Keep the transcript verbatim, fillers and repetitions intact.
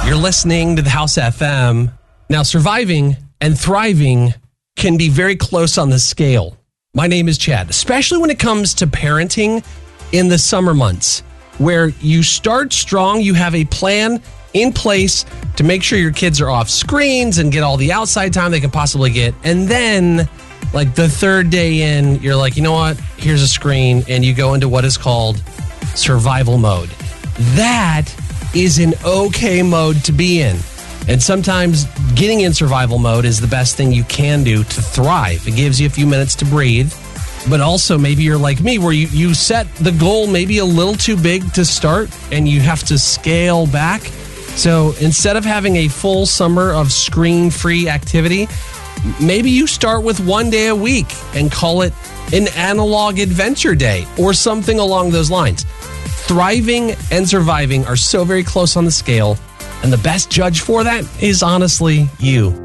You're listening to the House F M. Now, surviving and thriving can be very close on the scale. My name is Chad, especially when it comes to parenting in the summer months, where you start strong, you have a plan in place to make sure your kids are off screens and get all the outside time they can possibly get. And then, like the third day in, you're like, you know what? Here's a screen, and you go into what is called survival mode. That is an okay mode to be in. And sometimes getting in survival mode is the best thing you can do to thrive. It gives you a few minutes to breathe. But also maybe you're like me, where you, you set the goal maybe a little too big to start and you have to scale back. So instead of having a full summer of screen-free activity, maybe you start with one day a week and call it an analog adventure day or something along those lines. Thriving and surviving are so very close on the scale, and the best judge for that is honestly you.